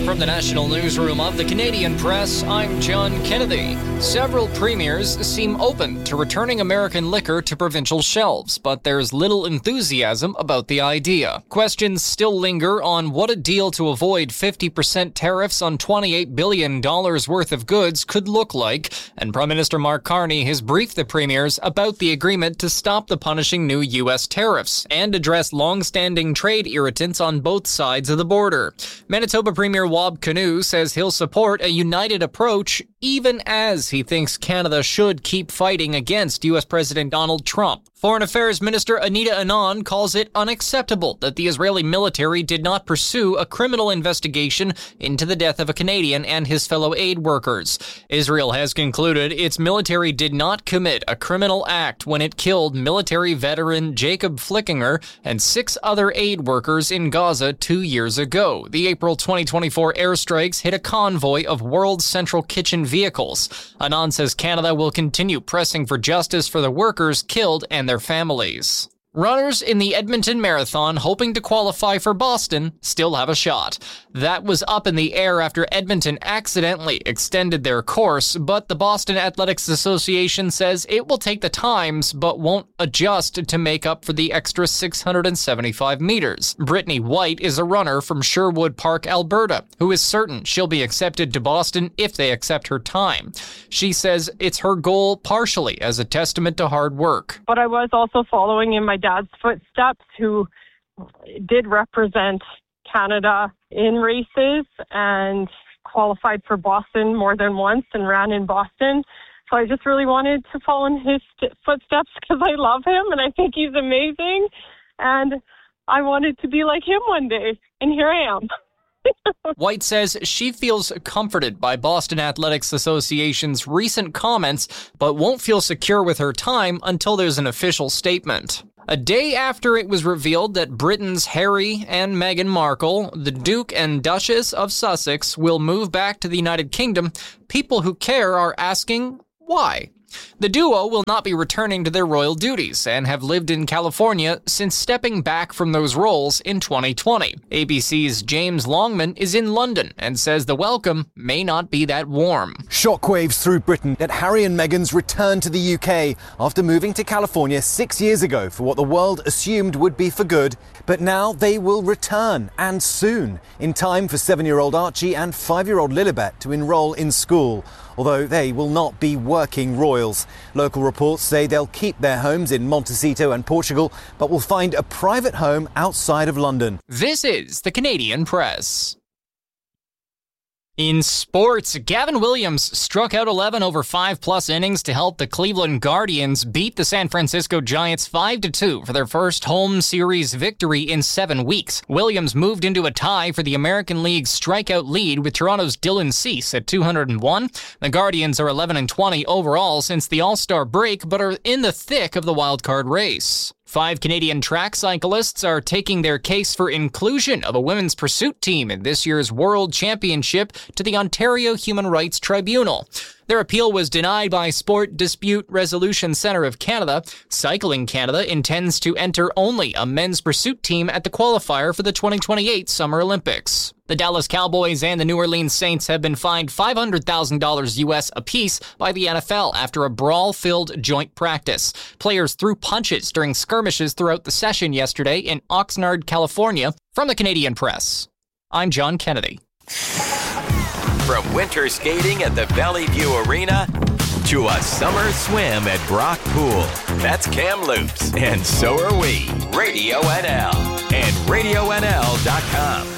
From the national newsroom of the Canadian Press, I'm John Kennedy. Several premiers seem open to returning American liquor to provincial shelves, but there's little enthusiasm about the idea. Questions still linger on what a deal to avoid 50% tariffs on $28 billion worth of goods could look like, and Prime Minister Mark Carney has briefed the premiers about the agreement to stop the punishing new U.S. tariffs and address long-standing trade irritants on both sides of the border. Manitoba Premier Wab Kinew says he'll support a united approach even as he thinks Canada should keep fighting against U.S. President Donald Trump. Foreign Affairs Minister Anita Anand calls it unacceptable that the Israeli military did not pursue a criminal investigation into the death of a Canadian and his fellow aid workers. Israel has concluded its military did not commit a criminal act when it killed military veteran Jacob Flickinger and 6 other aid workers in Gaza 2 years ago. The April 2024 airstrikes hit a convoy of World Central Kitchen vehicles. Anand says Canada will continue pressing for justice for the workers killed and their families. Runners in the Edmonton Marathon hoping to qualify for Boston still have a shot. That was up in the air after Edmonton accidentally extended their course, but the Boston Athletics Association says it will take the times but won't adjust to make up for the extra 675 meters. Brittany White is a runner from Sherwood Park, Alberta, who is certain she'll be accepted to Boston if they accept her time. She says it's her goal partially as a testament to hard work. But I was also following in my dad's footsteps, who did represent Canada in races and qualified for Boston more than once and ran in Boston. So I just really wanted to follow in his footsteps because I love him and I think he's amazing. And I wanted to be like him one day. And here I am. White says she feels comforted by Boston Athletics Association's recent comments, but won't feel secure with her time until there's an official statement. A day after it was revealed that Britain's Harry and Meghan Markle, the Duke and Duchess of Sussex, will move back to the United Kingdom, people who care are asking why. The duo will not be returning to their royal duties and have lived in California since stepping back from those roles in 2020. ABC's James Longman is in London and says the welcome may not be that warm. Shockwaves through Britain at Harry and Meghan's return to the UK after moving to California 6 years ago for what the world assumed would be for good. But now they will return, and soon, in time for 7-year-old Archie and 5-year-old Lilibet to enroll in school, although they will not be working royals. Local reports say they'll keep their homes in Montecito and Portugal, but will find a private home outside of London. This is the Canadian Press. In sports, Gavin Williams struck out 11 over 5+ innings to help the Cleveland Guardians beat the San Francisco Giants 5-2 for their first home series victory in 7 weeks. Williams moved into a tie for the American League's strikeout lead with Toronto's Dylan Cease at 201. The Guardians are 11-20 overall since the All-Star break, but are in the thick of the wildcard race. 5 Canadian track cyclists are taking their case for inclusion of a women's pursuit team in this year's World Championship to the Ontario Human Rights Tribunal. Their appeal was denied by Sport Dispute Resolution Centre of Canada. Cycling Canada intends to enter only a men's pursuit team at the qualifier for the 2028 Summer Olympics. The Dallas Cowboys and the New Orleans Saints have been fined $500,000 US apiece by the NFL after a brawl-filled joint practice. Players threw punches during skirmishes throughout the session yesterday in Oxnard, California. From the Canadian Press, I'm John Kennedy. From winter skating at the Valley View Arena to a summer swim at Brock Pool. That's Kamloops, and so are we. Radio NL and RadioNL.com.